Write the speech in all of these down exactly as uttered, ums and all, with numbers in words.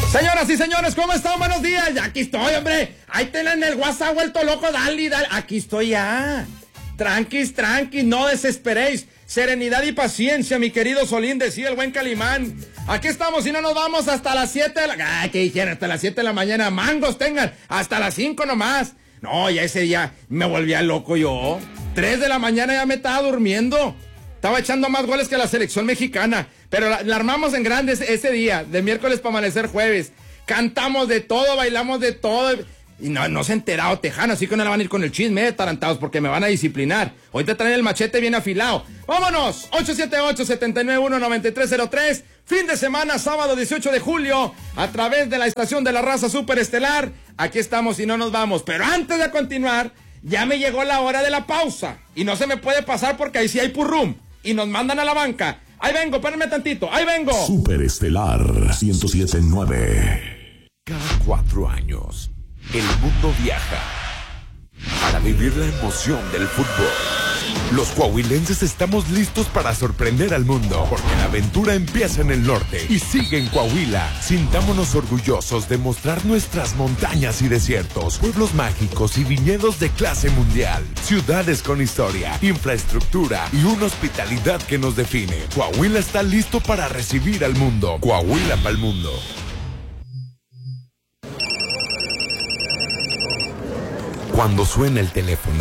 Señoras y señores, ¿cómo están? Buenos días. Ya aquí estoy, hombre. Ahí tienen el WhatsApp vuelto loco. Dale, dale. Aquí estoy ya. Tranquis, tranquis, no desesperéis. Serenidad y paciencia, mi querido Solín, decía el buen Calimán. Aquí estamos y no nos vamos hasta las siete de la... Ay, ¿qué dijeron? Hasta las siete de la mañana. Mangos tengan. Hasta las cinco nomás. No, ya ese día me volvía loco yo. tres de la mañana ya me estaba durmiendo. Estaba echando más goles que la selección mexicana. Pero la, la armamos en grande ese, ese día, de miércoles para amanecer jueves. Cantamos de todo, bailamos de todo. Y no, no se ha enterado Tejano, así que no le van a ir con el chisme de tarantados porque me van a disciplinar. Hoy te traen el machete bien afilado. ¡Vámonos! ocho siete ocho, siete nueve uno, nueve tres cero tres. Fin de semana, sábado dieciocho de julio, a través de la estación de la raza superestelar. Aquí estamos y no nos vamos. Pero antes de continuar, ya me llegó la hora de la pausa. Y no se me puede pasar porque ahí sí hay purrum. Y nos mandan a la banca. Ahí vengo, espérenme tantito, ahí vengo. Superestelar ciento siete punto nueve. Cada cuatro años, el mundo viaja para vivir la emoción del fútbol. Los coahuilenses estamos listos para sorprender al mundo, porque la aventura empieza en el norte y sigue en Coahuila. Sintámonos orgullosos de mostrar nuestras montañas y desiertos, pueblos mágicos y viñedos de clase mundial, ciudades con historia, infraestructura y una hospitalidad que nos define. Coahuila está listo para recibir al mundo. Coahuila para el mundo. Cuando suena el teléfono,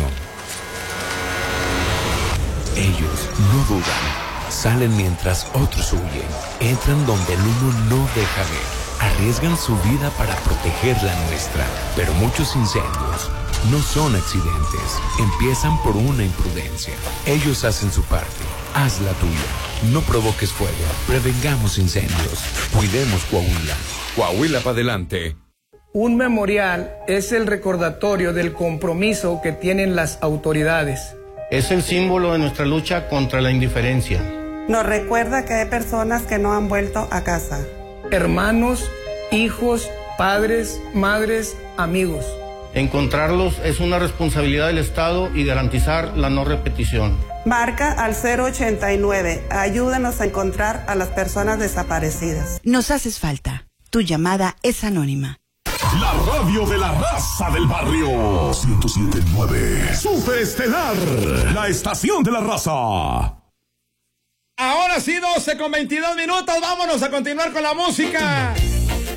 ellos no dudan, salen mientras otros huyen, entran donde el humo no deja ver, arriesgan su vida para proteger la nuestra. Pero muchos incendios no son accidentes, empiezan por una imprudencia. Ellos hacen su parte, haz la tuya. No provoques fuego, prevengamos incendios, cuidemos Coahuila. Coahuila para adelante. Un memorial es el recordatorio del compromiso que tienen las autoridades. Es el símbolo de nuestra lucha contra la indiferencia. Nos recuerda que hay personas que no han vuelto a casa. Hermanos, hijos, padres, madres, amigos. Encontrarlos es una responsabilidad del Estado y garantizar la no repetición. Marca al cero ochenta y nueve. Ayúdanos a encontrar a las personas desaparecidas. Nos haces falta. Tu llamada es anónima. La radio de la raza del barrio. ciento siete punto nueve. Superestelar, la estación de la raza. Ahora sí, doce con veintidós minutos. Vámonos a continuar con la música.